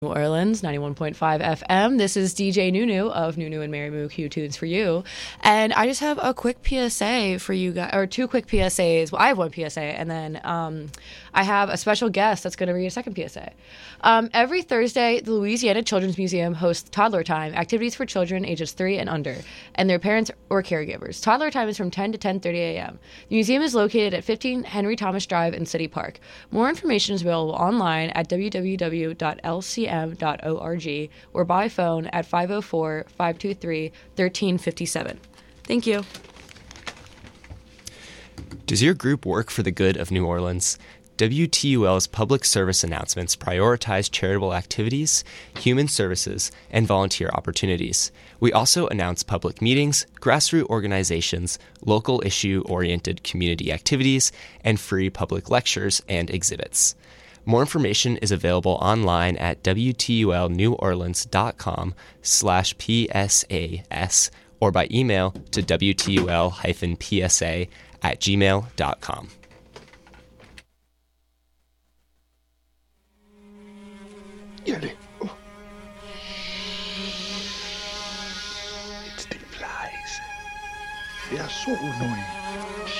New Orleans, 91.5 FM. This is DJ Nunu of Nunu and Mary Moo Q Tunes for you. And I just have a quick PSA for you guys, or two quick PSAs. Well, I have one PSA, and then I have a special guest that's going to read a second PSA. Every Thursday, the Louisiana Children's Museum hosts Toddler Time, activities for children ages 3 and under, and their parents or caregivers. Toddler Time is from 10 to 10:30 a.m. The museum is located at 15 Henry Thomas Drive in City Park. More information is available online at www.lcm.org or by phone at 504-523-1357. Thank you. Does your group work for the good of New Orleans? WTUL's public service announcements prioritize charitable activities, human services, and volunteer opportunities. We also announce public meetings, grassroots organizations, local issue-oriented community activities, and free public lectures and exhibits. More information is available online at wtulneworleans.com/PSAS or by email to wtul-psa@gmail.com. It's the flies. They are so annoying.